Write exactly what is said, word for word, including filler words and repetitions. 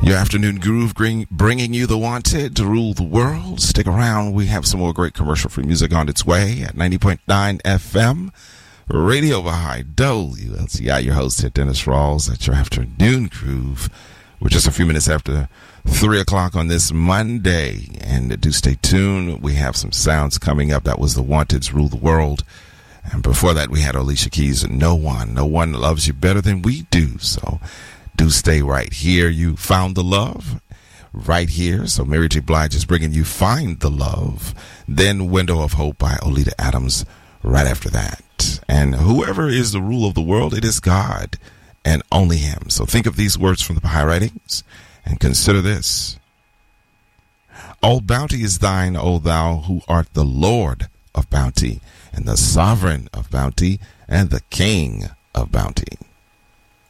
Your afternoon groove bring, bringing you the wanted to rule the world. Stick around. We have some more great commercial-free music on its way at ninety point nine F M. Radio Baha'i W L C I. Your host here, Dennis Rawls, at your afternoon groove. We're just a few minutes after three o'clock on this Monday. And do stay tuned. We have some sounds coming up. That was the Wanted's Rule the World. And before that, we had Alicia Keys and No One. No one loves you better than we do. So do stay right here. You found the love right here. So Mary J. Blige is bringing you Find the Love. Then Window of Hope by Oleta Adams right after that. And whoever is the rule of the world, it is God and only him. So think of these words from the Baha'i writings and consider this. All bounty is thine, O thou who art the Lord of bounty and the sovereign of bounty and the king of bounty.